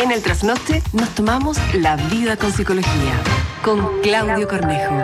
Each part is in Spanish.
En el Trasnoche nos tomamos la vida con psicología, con Claudio Cornejo.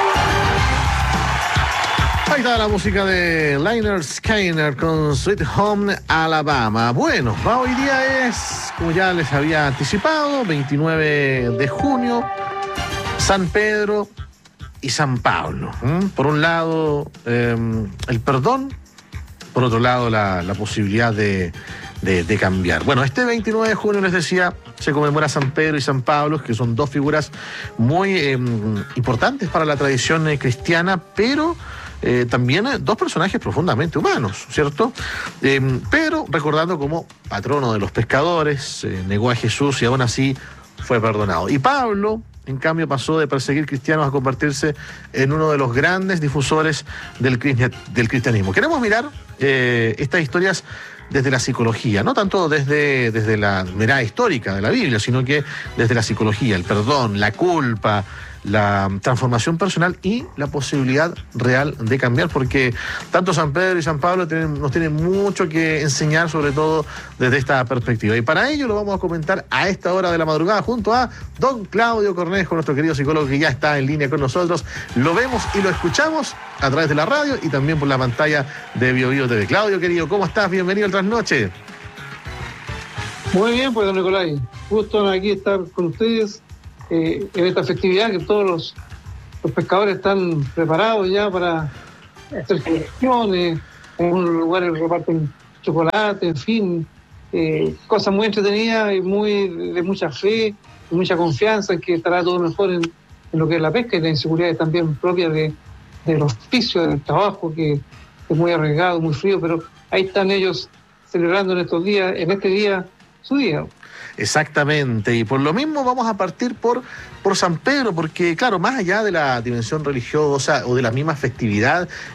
Ahí está la música de Lynyrd Skynyrd con Sweet Home Alabama. Bueno, hoy día es, como ya les había anticipado, 29 de junio, San Pedro y San Pablo. Por un lado, el perdón, por otro lado, la posibilidad de cambiar. Bueno, este 29 de junio, les decía, se conmemora San Pedro y San Pablo, que son dos figuras muy importantes para la tradición cristiana, pero también dos personajes profundamente humanos, ¿cierto? Pero recordando como patrono de los pescadores, negó a Jesús y aún así fue perdonado. Y Pablo, en cambio, pasó de perseguir cristianos a convertirse en uno de los grandes difusores del cristianismo. Queremos mirar estas historias desde la psicología, no tanto desde la mirada histórica de la Biblia, sino que desde la psicología, el perdón, la culpa, la transformación personal y la posibilidad real de cambiar, porque tanto San Pedro y San Pablo nos tienen mucho que enseñar, sobre todo desde esta perspectiva. Y para ello lo vamos a comentar a esta hora de la madrugada junto a don Claudio Cornejo, nuestro querido psicólogo que ya está en línea con nosotros. Lo vemos y lo escuchamos a través de la radio y también por la pantalla de BioBio TV. Claudio, querido, ¿cómo estás? Bienvenido al Trasnoche. Muy bien, pues, don Nicolai. Gusto aquí estar con ustedes en esta festividad que todos los pescadores están preparados ya para hacer celebraciones. En algunos lugares reparten chocolate, en fin, cosas muy entretenidas y de mucha fe, de mucha confianza en que estará todo mejor en lo que es la pesca, y las inseguridades también propias del oficio, del trabajo, que es muy arriesgado, muy frío, pero ahí están ellos celebrando en este día su día. Exactamente, y por lo mismo vamos a partir por San Pedro, porque claro, más allá de la dimensión religiosa o de la misma festividad